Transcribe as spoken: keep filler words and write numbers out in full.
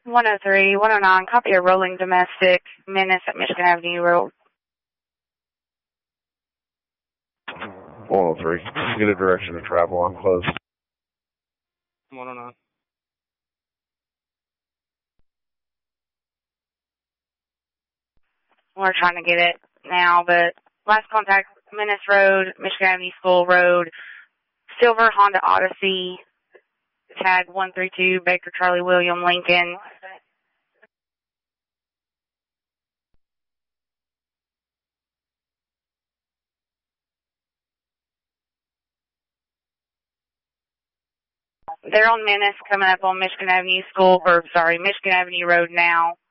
one oh three, one oh nine, copy a rolling domestic menace at Michigan Avenue Road. one oh three, get a direction of travel, I'm close. one oh nine. We're trying to get it now, but last contact, Menace Road, Michigan Avenue School Road, Silver Honda Odyssey, tag one three two, Baker Charlie William Lincoln. They're on Menace coming up on Michigan Avenue School, or sorry, Michigan Avenue Road now.